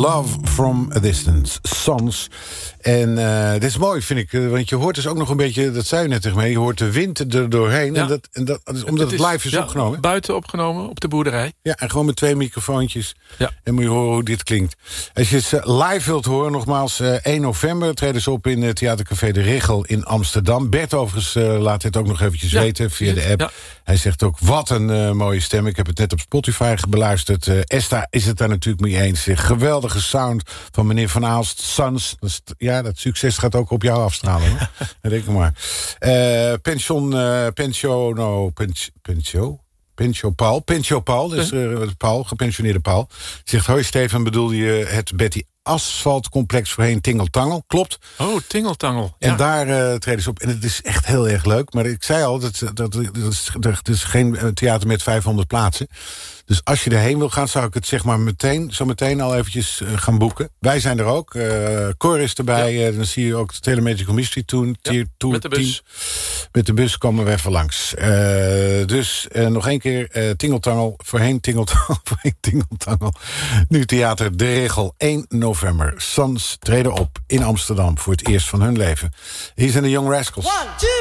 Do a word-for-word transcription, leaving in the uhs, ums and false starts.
Love from a Distance, Sons. En uh, dit is mooi, vind ik. Want je hoort dus ook nog een beetje, dat zei je net tegen mij, je hoort de wind er doorheen. Ja. En dat, en dat, omdat het, het is, live is ja, opgenomen. Buiten opgenomen, op de boerderij. Ja, en gewoon met twee microfoontjes. Ja. En moet je horen hoe dit klinkt. Als je het live wilt horen, nogmaals, uh, één november... treden ze op in het Theatercafé De Richel in Amsterdam. Bert overigens uh, laat dit ook nog eventjes ja, weten via de app. Ja. Hij zegt ook, wat een uh, mooie stem. Ik heb het net op Spotify beluisterd. Uh, Esther is het daar natuurlijk mee eens. Geweldige sound van meneer Van Aalst. Sons. Dat is, ja, dat succes gaat ook op jou afstralen. Hoor. Reken maar. Uh, pension, uh, pensiono, pens, pensio... Pensio Paul, Pensio Paul, dus uh, Paul, gepensioneerde Paul. Zegt, hoi Steven, bedoel je het Betty Asfaltcomplex voorheen Tingeltangel? Klopt. Oh, Tingeltangel. Ja. En daar uh, treden ze op. En het is echt heel erg leuk. Maar ik zei al, dat, dat, dat, is, dat is geen theater met vijfhonderd plaatsen. Dus als je erheen wil gaan, zou ik het zeg maar meteen, zo meteen al eventjes uh, gaan boeken. Wij zijn er ook. Uh, Cor is erbij. Ja. Uh, dan zie je ook het Telemagical Mystery Tour. Ja, tour met de bus. Team. Met de bus komen we even langs. Uh, dus uh, nog één keer uh, Tingeltangel. Voorheen Tingeltangel. Voorheen Tingeltangel. Nu Theater De Regel. één november. Sons treden op in Amsterdam voor het eerst van hun leven. Hier zijn de Young Rascals. One, two.